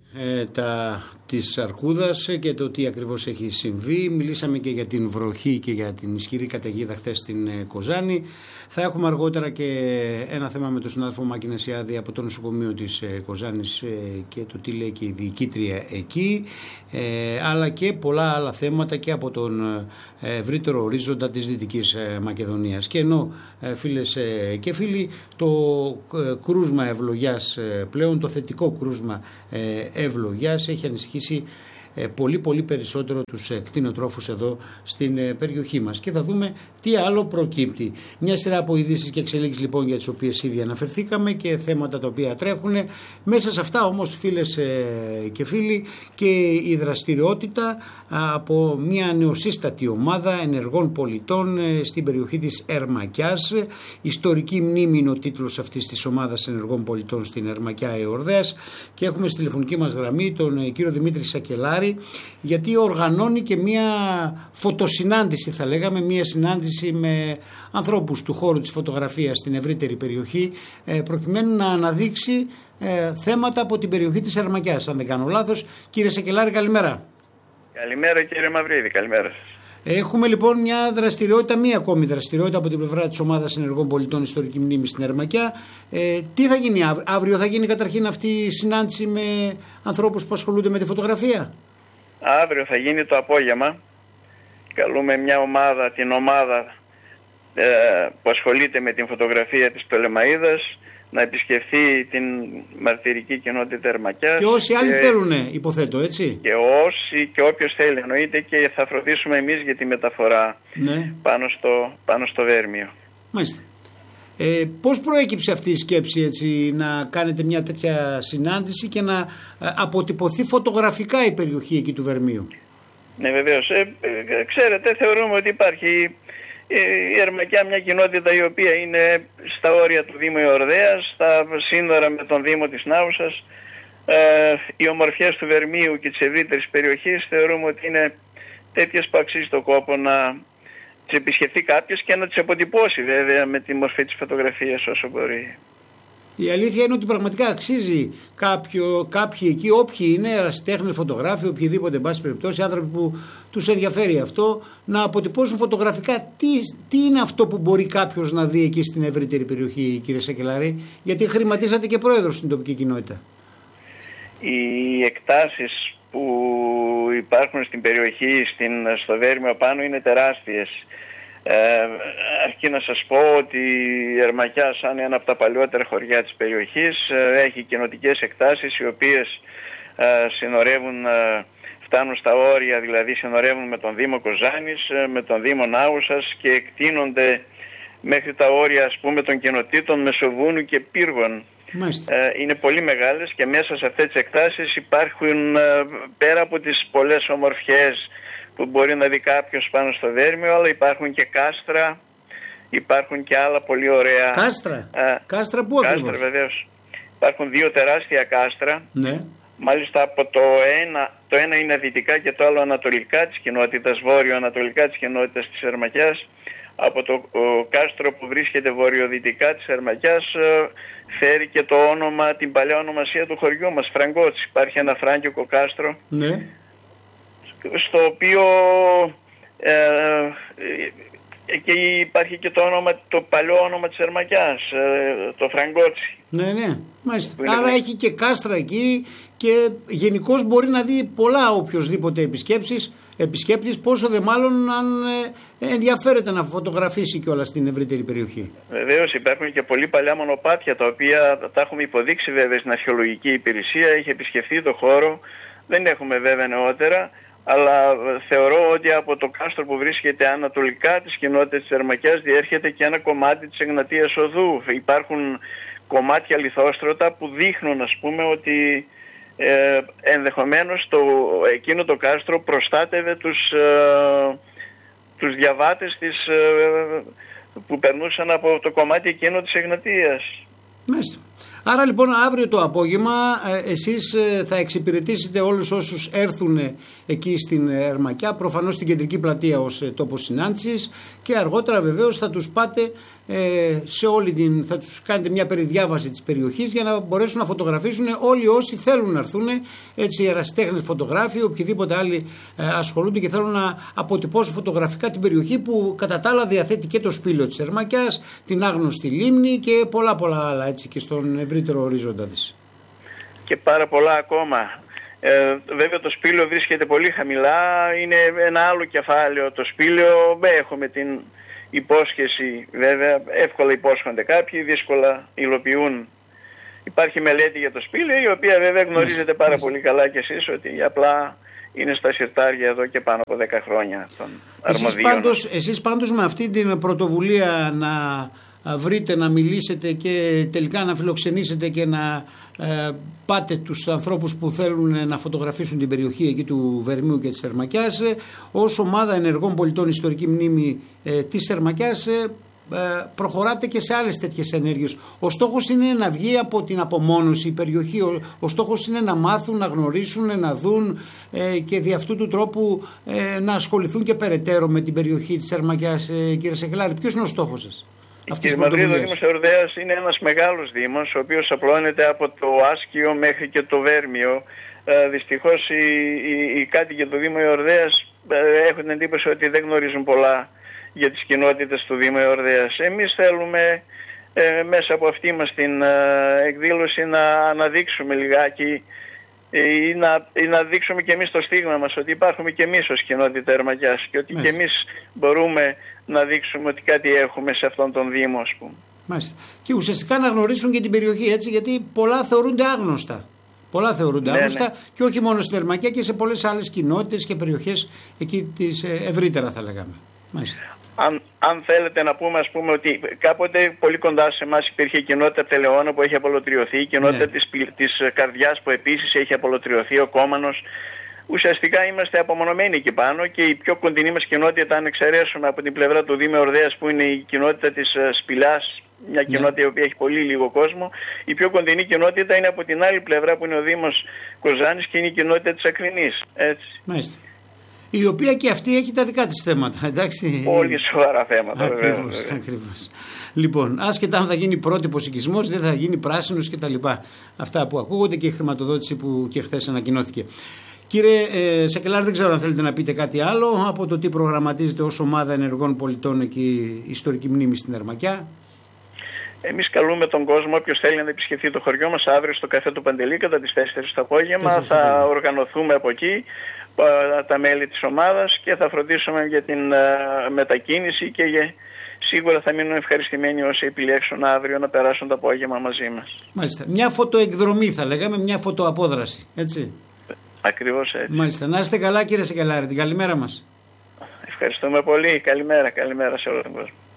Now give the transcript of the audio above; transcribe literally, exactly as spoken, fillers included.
Ε, τα, της Αρκούδας και το τι ακριβώς έχει συμβεί. Μιλήσαμε και για την βροχή και για την ισχυρή καταιγίδα χθες στην ε, Κοζάνη. Θα έχουμε αργότερα και ένα θέμα με τον συνάδελφο Μάκη Νασιάδη από το νοσοκομείο της ε, Κοζάνης ε, και το τι λέει και η διοικήτρια εκεί, ε, αλλά και πολλά άλλα θέματα και από τον ε, ευρύτερο ορίζοντα της Δυτικής ε, Μακεδονίας. Και ενώ ε, φίλες ε, και φίλοι, το ε, κρούσμα ευλογιάς ε, πλέον, το θετικό κρούσμα ε, ευλογιάς έχει ανησυχήσει ε, πολύ πολύ περισσότερο τους ε, κτηνοτρόφους εδώ στην ε, περιοχή μας, και θα δούμε τι άλλο προκύπτει. Μια σειρά από ειδήσεις και εξελίξεις λοιπόν για τις οποίες ήδη αναφερθήκαμε και θέματα τα οποία τρέχουν. Μέσα σε αυτά όμως, φίλες ε, και φίλοι, και η δραστηριότητα από μια νεοσύστατη ομάδα ενεργών πολιτών ε, στην περιοχή της Ερμακιάς. Ιστορική μνήμη είναι ο τίτλος αυτής της ομάδας ενεργών πολιτών στην Ερμακιά Εορδέας, και έχουμε στη τηλεφωνική μας γραμμή τον ε, κύριο Δημήτρη Σακελάρη, γιατί οργανώνει και μια φωτοσυνάντηση, θα λέγαμε, μια συνάντηση με ανθρώπους του χώρου της φωτογραφίας στην ευρύτερη περιοχή, ε, προκειμένου να αναδείξει ε, θέματα από την περιοχή της Ερμακιάς, αν δεν κάνω λάθος. Κύριε Σακελάρη, καλημέρα. Καλημέρα κύριε Μαυρίδη, καλημέρα σας. Έχουμε λοιπόν μια δραστηριότητα, μία ακόμη δραστηριότητα από την πλευρά της ομάδας ενεργών πολιτών Ιστορική Μνήμη στην Ερμακιά. Ε, τι θα γίνει αύριο? Αύριο θα γίνει καταρχήν αυτή η συνάντηση με ανθρώπους που ασχολούνται με τη φωτογραφία. Αύριο θα γίνει το απόγευμα. Καλούμε μια ομάδα, την ομάδα ε, που ασχολείται με την φωτογραφία της Πτολεμαΐδας, να επισκεφθεί την μαρτυρική κοινότητα Ερμακιάς. Και όσοι άλλοι και... θέλουν, υποθέτω, έτσι. Και όσοι και όποιος θέλει, εννοείται, και θα φροντίσουμε εμείς για τη μεταφορά, ναι, πάνω στο, πάνω στο Βέρμιο. Μάλιστα. Ε, πώς προέκυψε αυτή η σκέψη, έτσι, να κάνετε μια τέτοια συνάντηση και να αποτυπωθεί φωτογραφικά η περιοχή εκεί του Βερμίου? Ναι, βεβαίως. Ε, ε, ξέρετε, θεωρούμε ότι υπάρχει η Ερμακιά, μια κοινότητα η οποία είναι στα όρια του Δήμου Εορδέας, στα σύνορα με τον Δήμο της Νάουσας. Ε, οι ομορφιές του Βερμίου και της ευρύτερης περιοχής θεωρούμε ότι είναι τέτοιες που αξίζει το κόπο να τις επισκεφθεί κάποιος και να τις αποτυπώσει, βέβαια, με τη μορφή της φωτογραφίας όσο μπορεί. Η αλήθεια είναι ότι πραγματικά αξίζει κάποιο, κάποιοι εκεί, όποιοι είναι ερασιτέχνες, φωτογράφοι, οποιοδήποτε, εν πάση περιπτώσει, άνθρωποι που τους ενδιαφέρει αυτό, να αποτυπώσουν φωτογραφικά τι, τι είναι αυτό που μπορεί κάποιος να δει εκεί στην ευρύτερη περιοχή, κύριε Σακελάρη, γιατί χρηματίσατε και πρόεδρος στην τοπική κοινότητα. Οι εκτάσεις που υπάρχουν στην περιοχή, στην, στο Βέρμιο πάνω, είναι τεράστιες. Ε, αρκεί να σας πω ότι η Ερμακιά, σαν ένα από τα παλιότερα χωριά της περιοχής, ε, έχει κοινοτικές εκτάσεις οι οποίες ε, συνορεύουν, ε, φτάνουν στα όρια, δηλαδή συνορεύουν με τον Δήμο Κοζάνης, ε, με τον Δήμο Νάουσας, και εκτείνονται μέχρι τα όρια, ας πούμε, των κοινοτήτων Μεσοβούνου και Πύργων. Ε, είναι πολύ μεγάλες, και μέσα σε αυτές τις εκτάσεις υπάρχουν, ε, πέρα από τις πολλές ομορφιές που μπορεί να δει κάποιος πάνω στο Βέρμιο, αλλά υπάρχουν και κάστρα, υπάρχουν και άλλα πολύ ωραία. Κάστρα? Ε, κάστρα πού κάστρα, ακριβώς? βεβαίως. Υπάρχουν δύο τεράστια κάστρα. Ναι. Μάλιστα από το ένα, το ένα είναι δυτικά και το άλλο ανατολικά της κοινότητας, βόρειο-ανατολικά της κοινότητας της Ερμακιάς. Από το ο, κάστρο που βρίσκεται βορειοδυτικά της Ερμακιάς ε, φέρει και το όνομα, την παλιά ονομασία του χωριού μας, Φραγκότσι. Υπάρχει ένα φράγκικο κάστρο. Ναι. Στο οποίο ε, εκεί υπάρχει και το όνομα, το παλιό όνομα της Ερμακιάς, ε, το Φραγκότσι. Ναι, ναι, μάλιστα. Άρα είναι... έχει και κάστρα εκεί, και γενικώς μπορεί να δει πολλά οποιοσδήποτε επισκέψεις, επισκέπτης, πόσο δε μάλλον αν ε, ενδιαφέρεται να φωτογραφίσει κιόλας στην ευρύτερη περιοχή. Βεβαίως, υπάρχουν και πολύ παλιά μονοπάτια, τα οποία τα έχουμε υποδείξει βέβαια στην αρχαιολογική υπηρεσία, έχει επισκεφθεί το χώρο, δεν έχουμε βέβαια νεότερα. Αλλά θεωρώ ότι από το κάστρο που βρίσκεται ανατολικά της κοινότητας της Ερμακιάς διέρχεται και ένα κομμάτι της Εγνατίας Οδού. Υπάρχουν κομμάτια λιθόστρωτα που δείχνουν, ας πούμε, ότι ε, ενδεχομένως το, εκείνο το κάστρο προστάτευε τους, ε, τους διαβάτες της, ε, που περνούσαν από το κομμάτι εκείνο της Εγνατίας. Μάλιστα. Άρα λοιπόν αύριο το απόγευμα εσείς θα εξυπηρετήσετε όλους όσους έρθουν εκεί στην Ερμακιά, προφανώς στην κεντρική πλατεία ως τόπο συνάντησης, και αργότερα βεβαίως θα τους πάτε σε όλη την, θα τους κάνετε μια περιδιάβαση της περιοχής για να μπορέσουν να φωτογραφίσουν όλοι όσοι θέλουν να έρθουν, έτσι, ερασιτέχνες φωτογράφοι, οποιοδήποτε άλλοι ασχολούνται και θέλουν να αποτυπώσουν φωτογραφικά την περιοχή που κατά τα άλλα διαθέτει και το σπήλαιο της Ερμακιάς, την άγνωστη λίμνη και πολλά πολλά άλλα, έτσι, και στον ευρύτερο ορίζοντα της. Και πάρα πολλά ακόμα. Ε, βέβαια το σπήλαιο βρίσκεται πολύ χαμηλά, είναι ένα άλλο κεφάλαιο. Το σπήλαιο, έχουμε την υπόσχεση, βέβαια εύκολα υπόσχονται κάποιοι, δύσκολα υλοποιούν. Υπάρχει μελέτη για το σπήλαιο, η οποία βέβαια γνωρίζετε πάρα Μες. πολύ καλά κι εσείς, ότι απλά είναι στα συρτάρια εδώ και πάνω από δέκα χρόνια των αρμοδίων. Εσείς πάντως, εσείς πάντως με αυτή την πρωτοβουλία να βρείτε, να μιλήσετε και τελικά να φιλοξενήσετε και να ε, πάτε τους ανθρώπους που θέλουν να φωτογραφίσουν την περιοχή εκεί του Βερμίου και της Ερμακιάς, ε, ως ομάδα ενεργών πολιτών ιστορική μνήμη ε, της Ερμακιάς, ε, προχωράτε και σε άλλες τέτοιες ενέργειες. Ο στόχος είναι να βγει από την απομόνωση η περιοχή, ο, ο στόχος είναι να μάθουν, να γνωρίσουν, να δουν ε, και δι' αυτού του τρόπου ε, να ασχοληθούν και περαιτέρω με την περιοχή της Ερμακιάς. Ε, κύριε Σακελάρη, ποιος είναι ο στόχος σας? Κύριε Μαυρίδη, ο Δήμος Εορδαίας είναι ένας μεγάλος δήμος, ο οποίος απλώνεται από το Άσκιο μέχρι και το Βέρμιο. Ε, δυστυχώς οι, οι, οι κάτοικοι του Δήμου Εορδαίας ε, έχουν την εντύπωση ότι δεν γνωρίζουν πολλά για τις κοινότητες του Δήμου Εορδαίας. Εμείς θέλουμε ε, μέσα από αυτή μας την ε, εκδήλωση να αναδείξουμε λιγάκι ε, ή, να, ή να δείξουμε και εμείς το στίγμα μας, ότι υπάρχουμε και εμείς ως κοινότητα Ερμακιάς και ότι Μάλιστα. και εμείς μπορούμε να δείξουμε ότι κάτι έχουμε σε αυτόν τον Δήμο, ας πούμε. Μάλιστα. Και ουσιαστικά να γνωρίσουν και την περιοχή, έτσι, γιατί πολλά θεωρούνται άγνωστα. Πολλά θεωρούνται ναι, άγνωστα ναι. και όχι μόνο στην Ερμακιά και σε πολλές άλλες κοινότητες και περιοχές εκεί της ευρύτερα, θα λέγαμε. Μάλιστα. Αν, αν θέλετε να πούμε, ας πούμε, ότι κάποτε πολύ κοντά σε εμάς υπήρχε η κοινότητα Πτελεώνα που έχει απολωτριωθεί, η κοινότητα ναι. της, της Καρδιάς που επίσης έχει απολωτριωθεί, ο Κόμανος. Ουσιαστικά είμαστε απομονωμένοι εκεί πάνω και η πιο κοντινή μας κοινότητα, αν εξαιρέσουμε από την πλευρά του Δήμου Εορδαίας που είναι η κοινότητα της Σπηλάς, μια κοινότητα ναι. η οποία έχει πολύ λίγο κόσμο, η πιο κοντινή κοινότητα είναι από την άλλη πλευρά που είναι ο Δήμος Κοζάνης και είναι η κοινότητα της Ακρινής. Έτσι. Μάλιστα. Η οποία και αυτή έχει τα δικά της θέματα, εντάξει. Πολύ σοβαρά θέματα. Ακριβώς, βέβαια. ακριβώς. Λοιπόν, άσχετα αν θα γίνει πρότυπος οικισμός, δεν θα γίνει πράσινος κτλ. Αυτά που ακούγονται και η χρηματοδότηση που και χθες ανακοινώθηκε. Κύριε ε, Σακελάρη, δεν ξέρω αν θέλετε να πείτε κάτι άλλο από το τι προγραμματίζετε ως ομάδα ενεργών πολιτών εκεί, ιστορική μνήμη στην Ερμακιά. Εμείς καλούμε τον κόσμο, όποιος θέλει να επισκεφθεί το χωριό μας, αύριο στο καφέ του Παντελή κατά τις τέσσερις το απόγευμα. Θα οργανωθούμε από εκεί τα μέλη της ομάδας και θα φροντίσουμε για την μετακίνηση και για... σίγουρα θα μείνουν ευχαριστημένοι όσοι επιλέξουν αύριο να περάσουν το απόγευμα μαζί μας. Μάλιστα. Μια φωτοεκδρομή θα λέγαμε, μια φωτοαπόδραση, έτσι. Ακριβώς έτσι. Μάλιστα. Να είστε καλά, κύριε Σακελάρη, την καλημέρα μας. Ευχαριστούμε πολύ. Καλημέρα, καλημέρα σε όλο τον κόσμο.